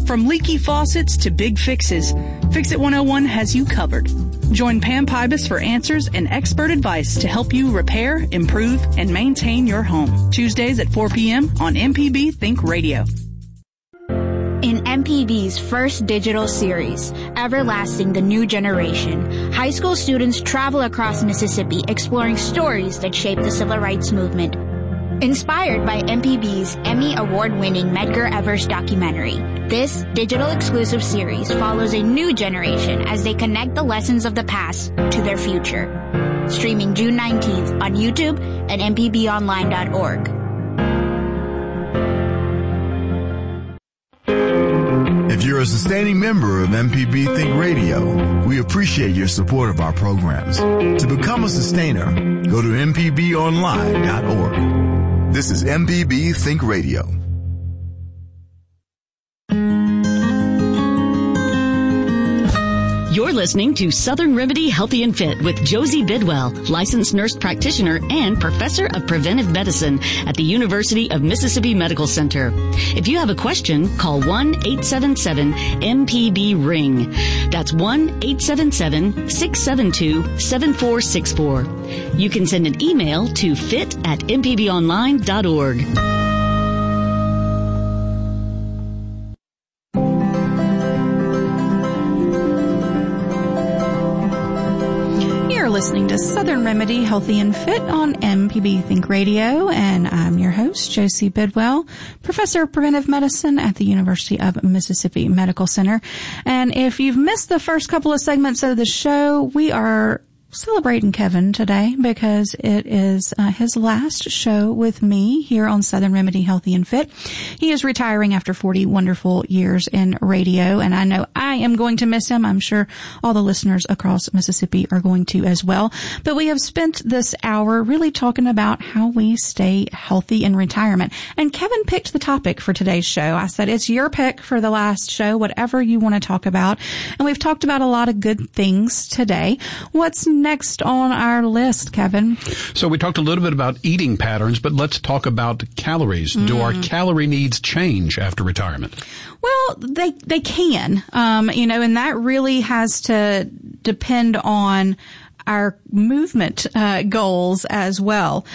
From leaky faucets to big fixes, Fix-It 101 has you covered. Join Pam Pybus for answers and expert advice to help you repair, improve, and maintain your home. Tuesdays at 4 p.m. on MPB Think Radio. In MPB's first digital series, Everlasting: The New Generation, high school students travel across Mississippi exploring stories that shaped the civil rights movement. Inspired by MPB's Emmy Award-winning Medgar Evers documentary, this digital exclusive series follows a new generation as they connect the lessons of the past to their future. Streaming June 19th on YouTube and mpbonline.org. If you're a sustaining member of MPB Think Radio, we appreciate your support of our programs. To become a sustainer, go to mpbonline.org. This is MPB Think Radio. You're listening to Southern Remedy Healthy and Fit with Josie Bidwell, licensed nurse practitioner and professor of preventive medicine at the University of Mississippi Medical Center. If you have a question, call 1-877-MPB-RING. That's 1-877-672-7464. You can send an email to fit@mpbonline.org. Listening to Southern Remedy Healthy and Fit on MPB Think Radio, and I'm your host, Josie Bidwell, professor of preventive medicine at the University of Mississippi Medical Center. And if you've missed the first couple of segments of the show, we are celebrating Kevin today because it is his last show with me here on Southern Remedy Healthy and Fit. He is retiring after 40 wonderful years in radio, and I know I am going to miss him. I'm sure all the listeners across Mississippi are going to as well. But we have spent this hour really talking about how we stay healthy in retirement. And Kevin picked the topic for today's show. I said, it's your pick for the last show, whatever you want to talk about. And we've talked about a lot of good things today. What's next on our list, Kevin? So we talked a little bit about eating patterns, but let's talk about calories. Do our calorie needs change after retirement? Well, they can, and that really has to depend on our movement goals as well.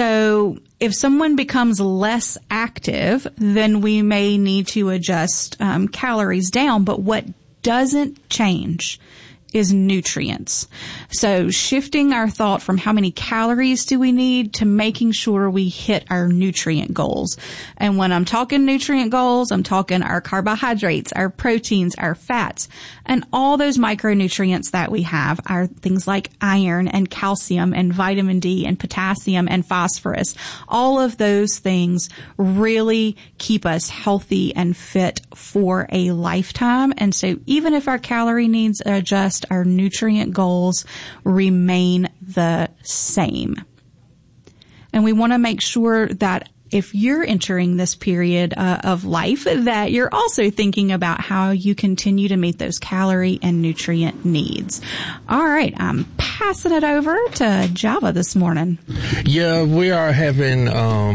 So if someone becomes less active, then we may need to adjust calories down. But what doesn't change is nutrients. So shifting our thought from how many calories do we need to making sure we hit our nutrient goals. And when I'm talking nutrient goals, I'm talking our carbohydrates, our proteins, our fats, and all those micronutrients that we have are things like iron and calcium and vitamin D and potassium and phosphorus. All of those things really keep us healthy and fit for a lifetime. And so even if our calorie needs adjust, our nutrient goals remain the same. And we want to make sure that if you're entering this period of life, that you're also thinking about how you continue to meet those calorie and nutrient needs. All right, I'm passing it over to Java this morning. Yeah, we are having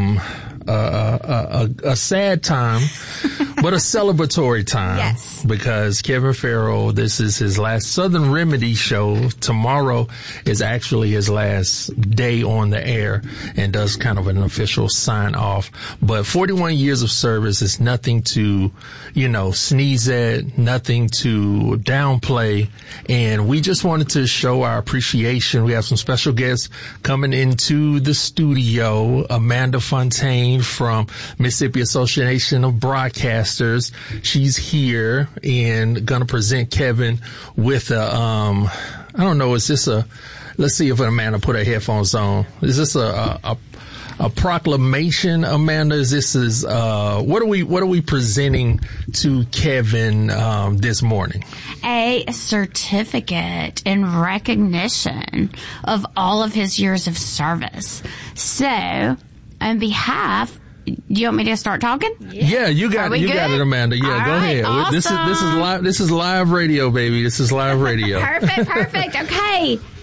a sad time, but a celebratory time. Yes. Because Kevin Farrell, this is his last Southern Remedy show. Tomorrow is actually his last day on the air and does kind of an official sign off. But 41 years of service is nothing to, sneeze at, nothing to downplay. And we just wanted to show our appreciation. We have some special guests coming into the studio. Amanda Fontaine from Mississippi Association of Broadcasters. She's here and going to present Kevin with I don't know, is this let's see if Amanda put her headphones on. Is this a proclamation, Amanda? What are we presenting to Kevin this morning? A certificate in recognition of all of his years of service. So, on behalf, do you want me to start talking? Yeah, you got it. You got it, Amanda. Yeah, all go right, ahead. Awesome. This is live radio, baby. This is live radio. Perfect. Okay.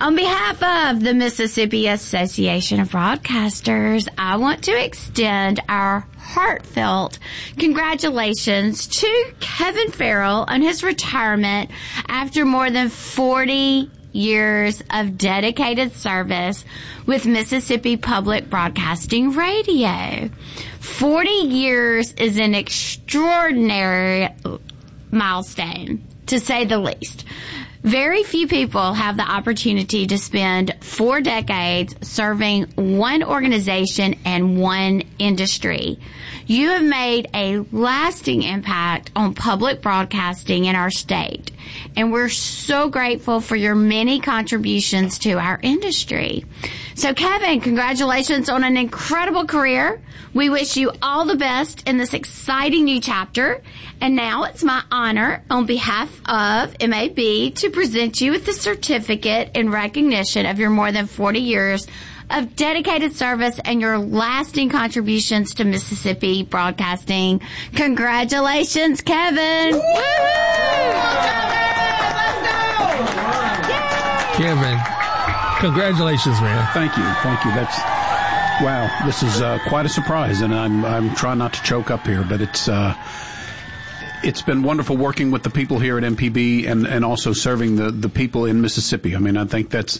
On behalf of the Mississippi Association of Broadcasters, I want to extend our heartfelt congratulations to Kevin Farrell on his retirement after more than 40 years of dedicated service with Mississippi Public Broadcasting Radio. 40 years is an extraordinary milestone, to say the least. Very few people have the opportunity to spend 4 decades serving one organization and one industry. You have made a lasting impact on public broadcasting in our state, and we're so grateful for your many contributions to our industry. So, Kevin, congratulations on an incredible career. We wish you all the best in this exciting new chapter. And now it's my honor on behalf of MAB to present you with the certificate in recognition of your more than 40 years of dedicated service and your lasting contributions to Mississippi broadcasting. Congratulations, Kevin. Kevin, congratulations, man. Thank you. Wow, this is quite a surprise, and I'm trying not to choke up here, but it's been wonderful working with the people here at MPB and also serving the people in Mississippi. I mean, I think that's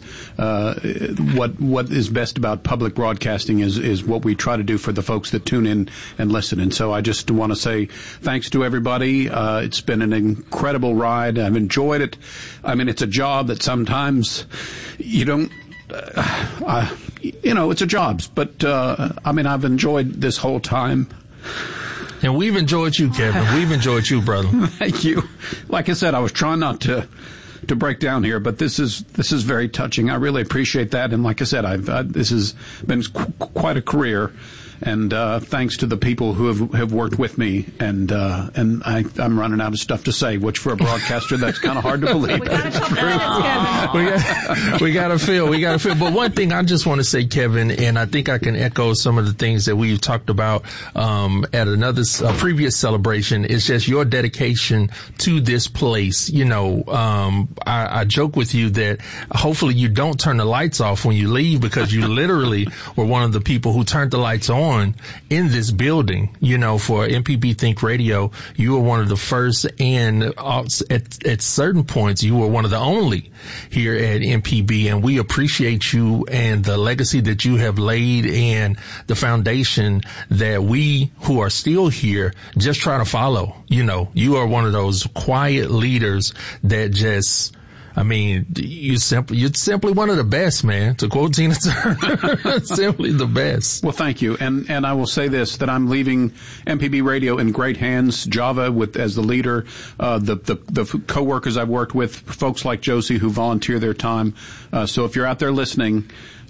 what is best about public broadcasting is what we try to do for the folks that tune in and listen. And so I just want to say thanks to everybody. It's been an incredible ride. I've enjoyed it. I mean, it's a job that sometimes you don't. It's a job, but I mean, I've enjoyed this whole time. And we've enjoyed you, Kevin. We've enjoyed you, brother. Thank you. Like I said, I was trying not to break down here, but this is very touching. I really appreciate that. And like I said, this has been quite a career. And thanks to the people who have worked with me, and I'm running out of stuff to say, which for a broadcaster that's kind of hard to believe. We got a couple minutes, Kevin. We got to feel. But one thing I just want to say, Kevin, and I think I can echo some of the things that we've talked about at another previous celebration, is just your dedication to this place. I joke with you that hopefully you don't turn the lights off when you leave, because you literally were one of the people who turned the lights on in this building, for MPB Think Radio. You were one of the first, and at certain points, you were one of the only here at MPB, and we appreciate you and the legacy that you have laid and the foundation that we who are still here just try to follow. You are one of those quiet leaders that just, I mean, you're simply one of the best, man. To quote Tina Turner, simply the best. Well, thank you. And I will say this, that I'm leaving MPB Radio in great hands. Java as the leader, the coworkers I've worked with, folks like Josie who volunteer their time. So if you're out there listening,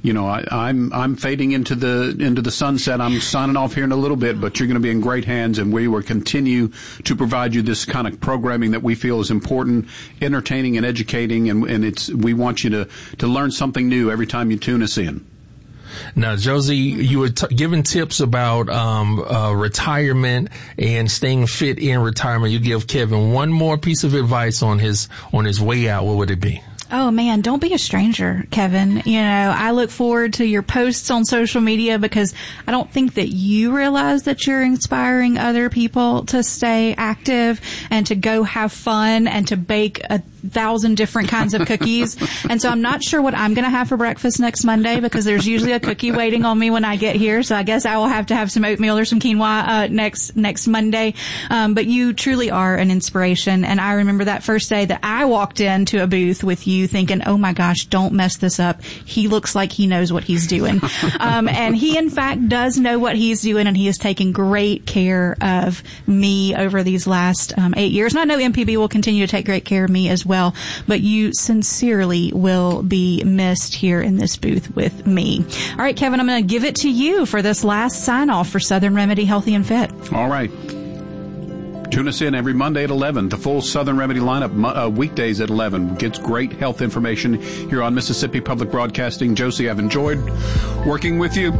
I'm fading into the sunset. I'm signing off here in a little bit, but you're going to be in great hands, and we will continue to provide you this kind of programming that we feel is important, entertaining and educating, and we want you to learn something new every time you tune us in. Now, Josie, you were giving tips about retirement and staying fit in retirement. You give Kevin one more piece of advice on his way out. What would it be? Oh man, don't be a stranger, Kevin. I look forward to your posts on social media, because I don't think that you realize that you're inspiring other people to stay active and to go have fun and to bake 1,000 different kinds of cookies. And so I'm not sure what I'm going to have for breakfast next Monday, because there's usually a cookie waiting on me when I get here. So I guess I will have to have some oatmeal or some quinoa next Monday. But you truly are an inspiration. And I remember that first day that I walked into a booth with you thinking, oh my gosh, don't mess this up. He looks like he knows what he's doing. And he in fact does know what he's doing, and he is taking great care of me over these last 8 years. And I know MPB will continue to take great care of me as well, but you sincerely will be missed here in this booth with me. All right, Kevin, I'm going to give it to you for this last sign off for Southern Remedy Healthy and Fit. All right. Tune us in every Monday at 11. The full Southern Remedy lineup, weekdays at 11. Gets great health information here on Mississippi Public Broadcasting. Josie, I've enjoyed working with you.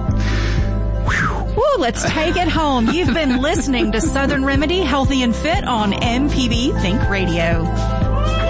Woo, let's take it home. You've been listening to Southern Remedy Healthy and Fit on MPB Think Radio.